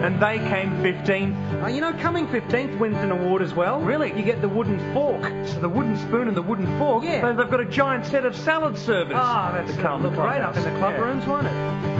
And they came 15th. You know, coming 15th wins an award as well. Really? You get the wooden fork. So the wooden spoon and the wooden fork. Yeah. They've got a giant set of salad servers. That's the Carlton look great Clubhouse. up in the club Yeah. rooms, won't it?